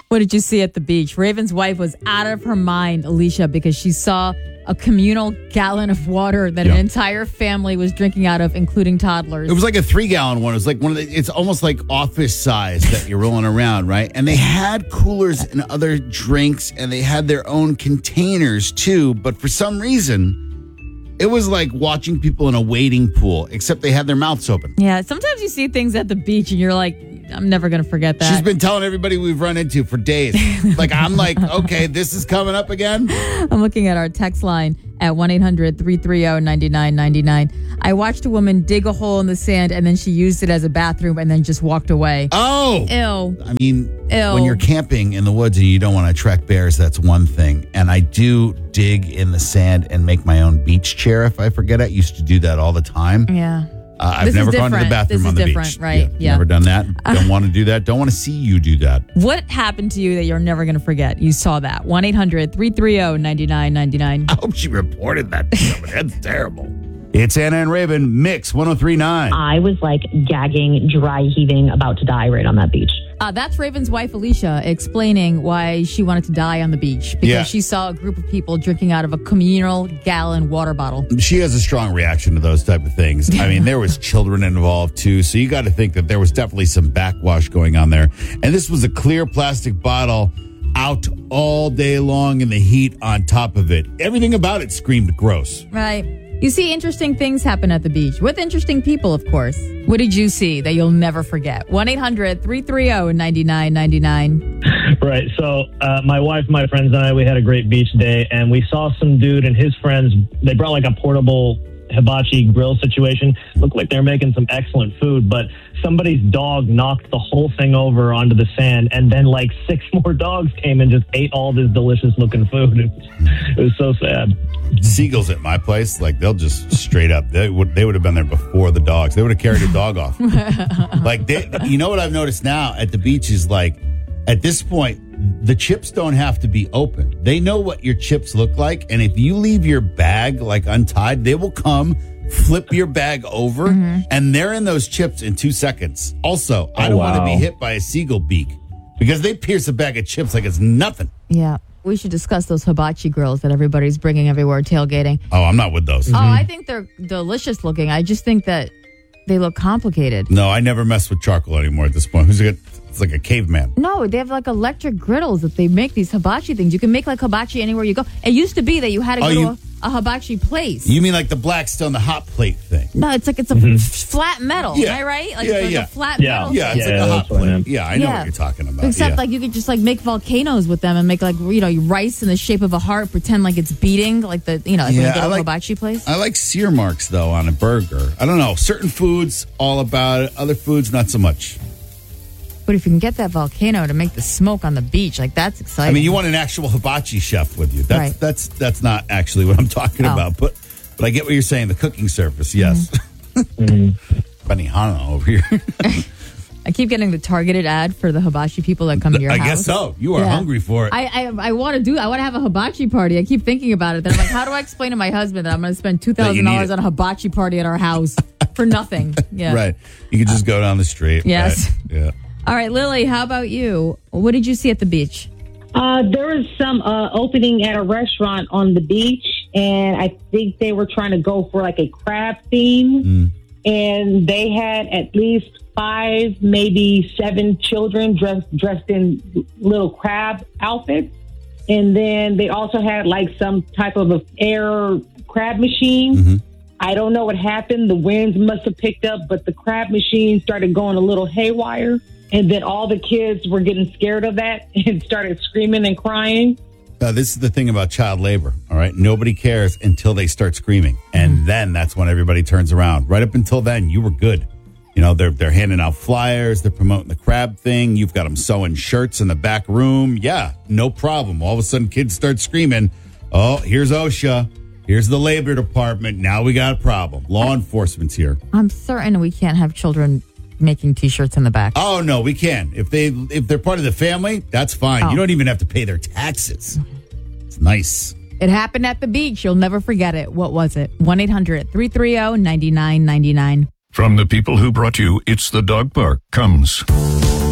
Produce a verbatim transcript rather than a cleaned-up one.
What did you see at the beach? Raven's wife was out of her mind, Alicia, because she saw a communal gallon of water that Yeah. an entire family was drinking out of, including toddlers. It was like a three gallon one. It was like one of the, it's almost like office size that you're rolling around, right? And they had coolers and other drinks and they had their own containers too. But for some reason, it was like watching people in a wading pool, except they had their mouths open. Yeah, sometimes you see things at the beach and you're like, I'm never going to forget that. She's been telling everybody we've run into for days. Like, I'm like, okay, this is coming up again. I'm looking at our text line at one eight hundred three three zero nine nine nine nine. I watched a woman dig a hole in the sand and then she used it as a bathroom and then just walked away. Oh. Ew. I mean, Ew. when you're camping in the woods and you don't want to attract bears, that's one thing. And I do dig in the sand and make my own beach chair if I forget it. I used to do that all the time. Yeah. Uh, I've This is never gone to the different. bathroom This on is the different, beach. right? Yeah. Never done that. Don't want to do that. Don't want to see you do that. What happened to you that you're never going to forget? You saw that. one eight hundred three three zero nine nine nine nine. I hope she reported that to somebody. That's terrible. It's Anna and Raven, Mix one oh three point nine. I was like gagging, dry heaving, about to die right on that beach. Uh, that's Raven's wife, Alicia, explaining why she wanted to die on the beach because Yeah. she saw a group of people drinking out of a communal gallon water bottle. She has a strong reaction to those type of things. I mean, there was children involved too, so you got to think that there was definitely some backwash going on there. And this was a clear plastic bottle out all day long in the heat on top of it. Everything about it screamed gross. Right. You see interesting things happen at the beach with interesting people, of course. What did you see that you'll never forget? one eight hundred three three zero nine nine nine nine. Right. So uh, my wife, my friends, and I, we had a great beach day, and we saw some dude and his friends. They brought like a portable hibachi grill situation. Looked like they're making some excellent food, but somebody's dog knocked the whole thing over onto the sand, and then like six more dogs came and just ate all this delicious looking food. It was, it was so sad. Seagulls at my place, like they'll just straight up, they would they would have been there before the dogs. They would have carried a dog off. Like, they, you know what I've noticed now at the beach is like, at this point, the chips don't have to be open. They know what your chips look like. And if you leave your bag like untied, they will come, flip your bag over, Mm-hmm. and they're in those chips in two seconds. Also, I Oh, don't want to wow. be hit by a seagull beak because they pierce a bag of chips like it's nothing. Yeah. We should discuss those hibachi grills that everybody's bringing everywhere tailgating. Oh, I'm not with those. Oh, I think they're delicious looking. I just think that they look complicated. No, I never mess with charcoal anymore at this point. Who's a good, it's like a caveman. No, they have like electric griddles that they make these hibachi things. You can make like hibachi anywhere you go. It used to be that you had to Oh, go to you- a, a hibachi place. You mean like the Blackstone, the hot plate thing? no, it's like it's a f- flat metal. Yeah. Am I right? Like Yeah, it's like yeah. a flat Yeah. metal. Yeah, it's Yeah, like a hot that's what I plate. am. Yeah, I know Yeah. what you're talking about. Except yeah. like you could just like make volcanoes with them and make like you know rice in the shape of a heart, pretend like it's beating, like the you know like when Yeah, you go I to a like- hibachi place. I like sear marks though on a burger. I don't know. Certain foods, all about it. Other foods, not so much. But if you can get that volcano to make the smoke on the beach, like that's exciting. I mean, you want an actual hibachi chef with you. That's Right. that's that's not actually what I'm talking Oh. about. But but I get what you're saying. The cooking surface, yes. Mm-hmm. Benihana over here. I keep getting the targeted ad for the hibachi people that come to your I house. guess so. You are Yeah. hungry for it. I I, I want to do. I want to have a hibachi party. I keep thinking about it. Then I'm like, how do I explain to my husband that I'm going to spend two thousand dollars it. on a hibachi party at our house for nothing? Yeah. Right. You could just go down the street. Yes. Right. Yeah. All right, Lily. How about you? What did you see at the beach? Uh, there was some uh, opening at a restaurant on the beach, and I think they were trying to go for like a crab theme. Mm. And they had at least five, maybe seven children dressed dressed in little crab outfits. And then they also had like some type of a air crab machine. Mm-hmm. I don't know what happened. The winds must have picked up, but the crab machine started going a little haywire. And then all the kids were getting scared of that and started screaming and crying. Uh, this is the thing about child labor, all right? Nobody cares until they start screaming. And then that's when everybody turns around. Right up until then, you were good. You know, they're they're handing out flyers. They're promoting the crab thing. You've got them sewing shirts in the back room. Yeah, no problem. All of a sudden, kids start screaming, oh, here's OSHA. Here's the labor department. Now we got a problem. Law enforcement's here. I'm certain we can't have children making T-shirts in the back. Oh, no, we can. If, they, if they're part of the family, that's fine. Oh. You don't even have to pay their taxes. It's nice. It happened at the beach. You'll never forget it. What was it? one eight hundred three three zero nine nine nine nine. From the people who brought you It's the Dog Park comes